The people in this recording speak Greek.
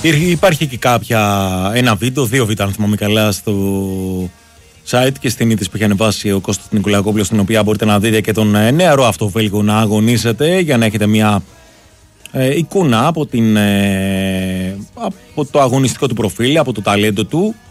Υπάρχει και ένα βίντεο, 2 βίντεο αν θυμάμαι καλά, στο site και στην είδηση που έχει ανεβάσει ο Κώστας Νικολακόπουλος, στην οποία μπορείτε να δείτε και τον νεαρό αυτό Βέλγο να αγωνίζεται, για να έχετε μια εικόνα από το αγωνιστικό του προφίλ, από το ταλέντο του.